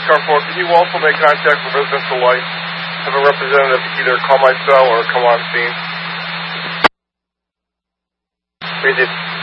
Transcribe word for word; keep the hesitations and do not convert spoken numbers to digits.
car four, can you also make contact with residential light? Have a representative either call my cell or come on scene. Read it.